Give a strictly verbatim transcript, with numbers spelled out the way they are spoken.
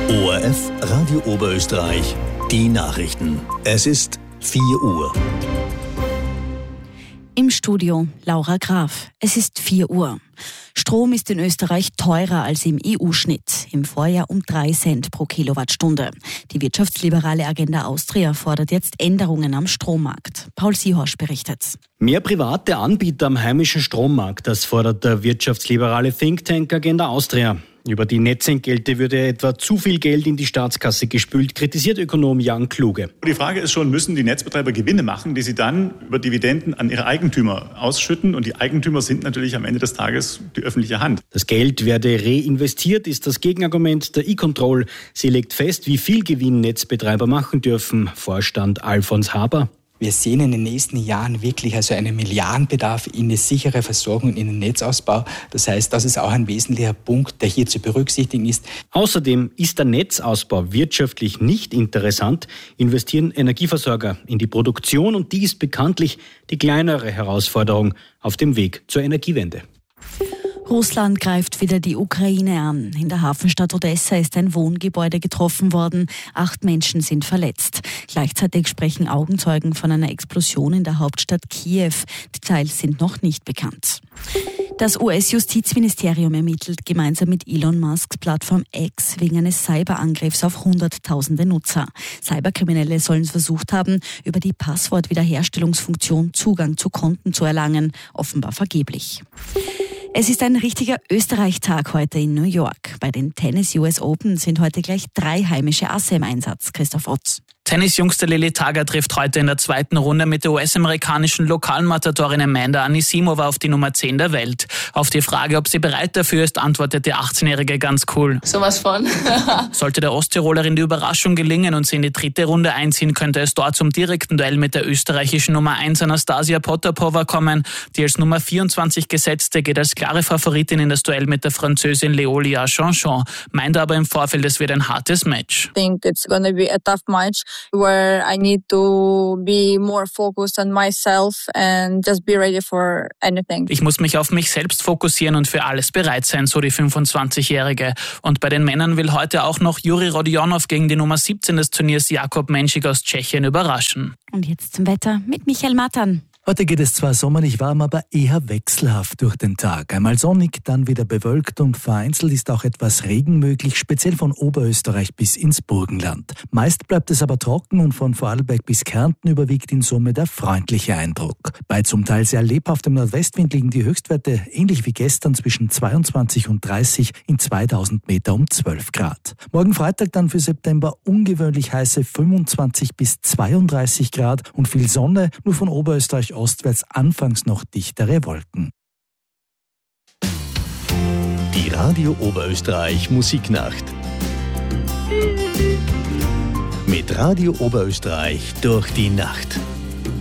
O R F Radio Oberösterreich, die Nachrichten. Es ist vier Uhr. Im Studio Laura Graf. Es ist vier Uhr. Strom ist in Österreich teurer als im E U-Schnitt. Im Vorjahr um drei Cent pro Kilowattstunde. Die wirtschaftsliberale Agenda Austria fordert jetzt Änderungen am Strommarkt. Paul Sihorsch berichtet. Mehr private Anbieter am heimischen Strommarkt, das fordert der wirtschaftsliberale Think Tank Agenda Austria. Über die Netzentgelte würde etwa zu viel Geld in die Staatskasse gespült, kritisiert Ökonom Jan Kluge. Die Frage ist schon, müssen die Netzbetreiber Gewinne machen, die sie dann über Dividenden an ihre Eigentümer ausschütten? Und die Eigentümer sind natürlich am Ende des Tages die öffentliche Hand. Das Geld werde reinvestiert, ist das Gegenargument der E-Control. Sie legt fest, wie viel Gewinn Netzbetreiber machen dürfen. Vorstand Alfons Haber. Wir sehen in den nächsten Jahren wirklich also einen Milliardenbedarf in eine sichere Versorgung und in den Netzausbau. Das heißt, das ist auch ein wesentlicher Punkt, der hier zu berücksichtigen ist. Außerdem ist der Netzausbau wirtschaftlich nicht interessant, investieren Energieversorger in die Produktion und die ist bekanntlich die kleinere Herausforderung auf dem Weg zur Energiewende. Russland greift wieder die Ukraine an. In der Hafenstadt Odessa ist ein Wohngebäude getroffen worden. Acht Menschen sind verletzt. Gleichzeitig sprechen Augenzeugen von einer Explosion in der Hauptstadt Kiew. Details sind noch nicht bekannt. Das U S-Justizministerium ermittelt gemeinsam mit Elon Musks Plattform X wegen eines Cyberangriffs auf Hunderttausende Nutzer. Cyberkriminelle sollen es versucht haben, über die Passwortwiederherstellungsfunktion Zugang zu Konten zu erlangen, offenbar vergeblich. Es ist ein richtiger Österreich-Tag heute in New York. Bei den Tennis U S Open sind heute gleich drei heimische Asse im Einsatz. Christoph Otz. Tennisjungste Lili Tager trifft heute in der zweiten Runde mit der U S-amerikanischen Lokalmatatorin Amanda Anisimova auf die Nummer zehn der Welt. Auf die Frage, ob sie bereit dafür ist, antwortet die achtzehnjährige ganz cool. Sowas von. Sollte der Osttirolerin die Überraschung gelingen und sie in die dritte Runde einziehen, könnte es dort zum direkten Duell mit der österreichischen Nummer eins Anastasia Potapova kommen. Die als Nummer vierundzwanzig gesetzte geht als klare Favoritin in das Duell mit der Französin Leolia Jeanchon, meinte aber im Vorfeld, es wird ein hartes Match. I think it's gonna be a tough match where I need to be more focused on myself and just be ready for anything. Ich muss mich auf mich selbst fokussieren und für alles bereit sein, so die fünfundzwanzigjährige. Und bei den Männern will heute auch noch Juri Rodionov gegen die Nummer siebzehn des Turniers Jakob Menschik aus Tschechien überraschen. Und jetzt zum Wetter mit Michael Matan. Heute geht es zwar sommerlich warm, aber eher wechselhaft durch den Tag. Einmal sonnig, dann wieder bewölkt und vereinzelt ist auch etwas Regen möglich, speziell von Oberösterreich bis ins Burgenland. Meist bleibt es aber trocken und von Vorarlberg bis Kärnten überwiegt in Summe der freundliche Eindruck. Bei zum Teil sehr lebhaftem Nordwestwind liegen die Höchstwerte ähnlich wie gestern zwischen zweiundzwanzig und dreißig, in zweitausend Meter um zwölf Grad. Morgen Freitag dann für September ungewöhnlich heiße fünfundzwanzig bis zweiunddreißig Grad und viel Sonne, nur von Oberösterreich ostwärts anfangs noch dichtere Wolken. Die Radio Oberösterreich Musiknacht. Mit Radio Oberösterreich durch die Nacht.